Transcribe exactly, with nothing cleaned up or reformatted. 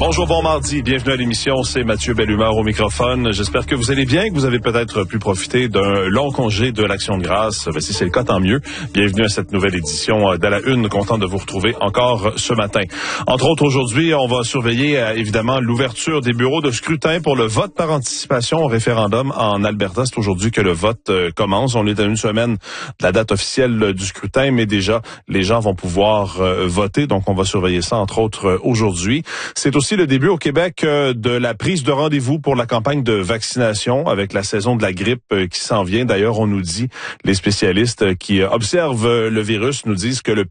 Bonjour, bon mardi, bienvenue à l'émission, c'est Mathieu Bellumeur au microphone. J'espère que vous allez bien, que vous avez peut-être pu profiter d'un long congé de l'Action de grâce. Ben, si c'est le cas, tant mieux. Bienvenue à cette nouvelle édition d'À la Une, content de vous retrouver encore ce matin. Entre autres, aujourd'hui, on va surveiller euh, évidemment l'ouverture des bureaux de scrutin pour le vote par anticipation au référendum en Alberta. C'est aujourd'hui que le vote euh, commence. On est à une semaine de la date officielle euh, du scrutin, mais déjà, les gens vont pouvoir euh, voter. Donc, on va surveiller ça, entre autres, euh, aujourd'hui. C'est aussi le début au Québec euh, de la prise de rendez-vous pour la campagne de vaccination avec la saison de la grippe euh, qui s'en vient. D'ailleurs, on nous dit, les spécialistes euh, qui observent euh, le virus nous disent que le